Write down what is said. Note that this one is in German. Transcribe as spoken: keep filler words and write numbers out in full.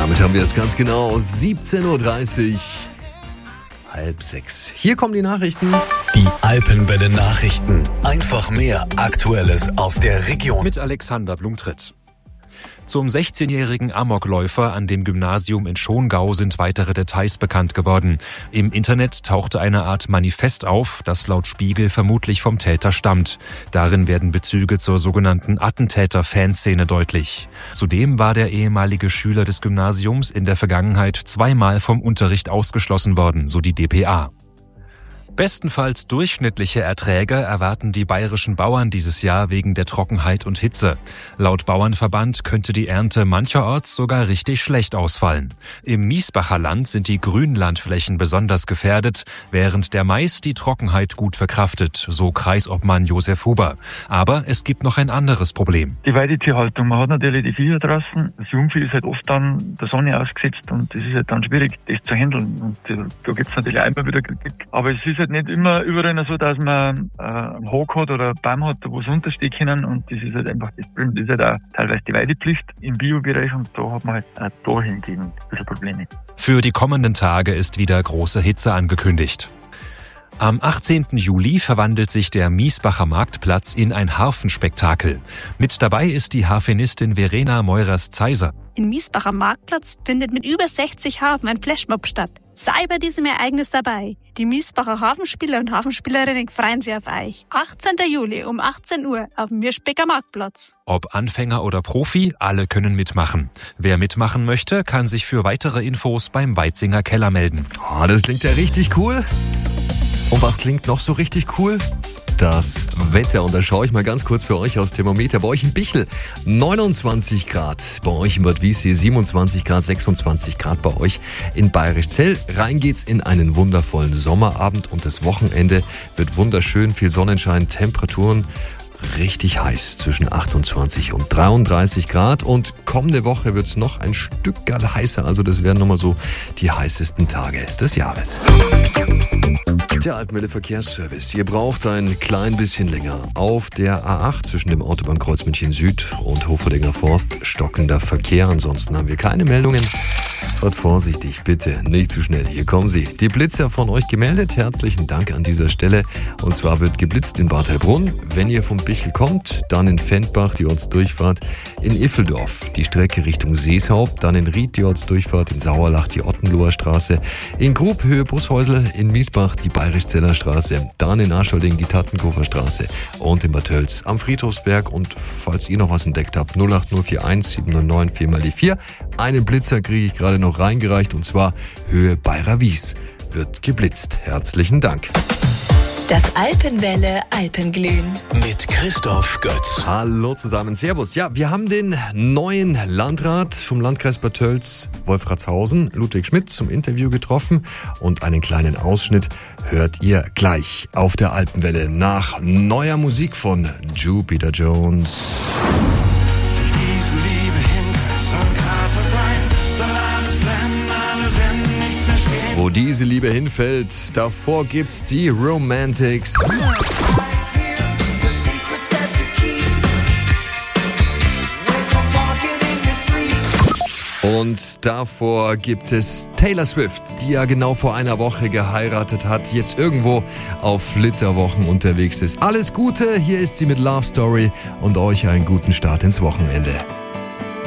Damit haben wir es ganz genau siebzehn Uhr dreißig, halb sechs. Hier kommen die Nachrichten. Die Alpenwelle Nachrichten. Einfach mehr Aktuelles aus der Region. Mit Alexander Blumtritt. Zum sechzehnjährigen Amokläufer an dem Gymnasium in Schongau sind weitere Details bekannt geworden. Im Internet tauchte eine Art Manifest auf, das laut Spiegel vermutlich vom Täter stammt. Darin werden Bezüge zur sogenannten Attentäter-Fanszene deutlich. Zudem war der ehemalige Schüler des Gymnasiums in der Vergangenheit zweimal vom Unterricht ausgeschlossen worden, so die D P A. Bestenfalls durchschnittliche Erträge erwarten die bayerischen Bauern dieses Jahr wegen der Trockenheit und Hitze. Laut Bauernverband könnte die Ernte mancherorts sogar richtig schlecht ausfallen. Im Miesbacher Land sind die Grünlandflächen besonders gefährdet, während der Mais die Trockenheit gut verkraftet, so Kreisobmann Josef Huber. Aber es gibt noch ein anderes Problem. Die Weidetierhaltung. Man hat natürlich die Viecher draußen. Das Jungvieh ist halt oft dann der Sonne ausgesetzt und es ist halt dann schwierig, das zu handeln. Und da gibt es natürlich einmal wieder Kritik. Aber es ist halt nicht immer überall so, dass man äh, einen Hag hat oder einen Baum hat, wo es unterstehen können, und das ist halt einfach das Problem. Das ist halt auch teilweise die Weidepflicht im Biobereich, und da hat man halt auch da hingegen ein bisschen Probleme. Für die kommenden Tage ist wieder große Hitze angekündigt. Am achtzehnten Juli verwandelt sich der Miesbacher Marktplatz in ein Harfenspektakel. Mit dabei ist die Harfenistin Verena Meurers-Zeiser. Im Miesbacher Marktplatz findet mit über sechzig Harfen ein Flashmob statt. Sei bei diesem Ereignis dabei. Die Miesbacher Hafenspieler und Hafenspielerinnen freuen sich auf euch. achtzehnten Juli um achtzehn Uhr auf dem Mirschbecker Marktplatz. Ob Anfänger oder Profi, alle können mitmachen. Wer mitmachen möchte, kann sich für weitere Infos beim Weitzinger Keller melden. Oh, das klingt ja richtig cool. Und was klingt noch so richtig cool? Das Wetter. Und da schaue ich mal ganz kurz für euch aufs Thermometer. Bei euch in Bichl neunundzwanzig Grad, bei euch in Bad Wiessee siebenundzwanzig Grad, sechsundzwanzig Grad bei euch in Bayerischzell. Rein geht's in einen wundervollen Sommerabend und das Wochenende wird wunderschön, viel Sonnenschein, Temperaturen richtig heiß, zwischen achtundzwanzig und dreiunddreißig Grad, und kommende Woche wird's noch ein Stück heißer, also das werden nochmal so die heißesten Tage des Jahres. Der Alpenwelle Verkehrsservice. Ihr braucht ein klein bisschen länger. Auf der A acht zwischen dem Autobahnkreuz München Süd und Hoferdinger Forst stockender Verkehr. Ansonsten haben wir keine Meldungen. Fahrt vorsichtig, bitte, nicht zu schnell. Hier kommen sie. Die Blitzer von euch gemeldet. Herzlichen Dank an dieser Stelle. Und zwar wird geblitzt in Bad Heilbrunn. Wenn ihr vom Bichl kommt, dann in Fendbach die Ortsdurchfahrt, in Iffeldorf die Strecke Richtung Seeshaupt, dann in Ried die Ortsdurchfahrt, in Sauerlach die Ottenloher Straße, in Grub Höhe Bushäusl, in Miesbach die Bayerischzeller Straße, dann in Aschholding die Tattenkofer Straße und in Bad Tölz am Friedhofsberg. Und falls ihr noch was entdeckt habt, null acht null vier eins sieben null neun vier mal die vier. Einen Blitzer kriege ich gerade noch reingereicht, und zwar Höhe Bayerer Wies wird geblitzt. Herzlichen Dank. Das Alpenwelle Alpenglühen mit Christoph Götz. Hallo zusammen, servus. Ja, wir haben den neuen Landrat vom Landkreis Bad Tölz, Wolfratshausen, Ludwig Schmidt, zum Interview getroffen, und einen kleinen Ausschnitt hört ihr gleich auf der Alpenwelle nach neuer Musik von Jupiter Jones. Diese Liebe hinfällt, soll ein Krater sein, soll alles brennen, alle Wände, nichts mehr stehen. Wo diese Liebe hinfällt, davor gibt's die Romantics. Und davor gibt es Taylor Swift, die ja genau vor einer Woche geheiratet hat, jetzt irgendwo auf Flitterwochen unterwegs ist. Alles Gute, hier ist sie mit Love Story und euch einen guten Start ins Wochenende.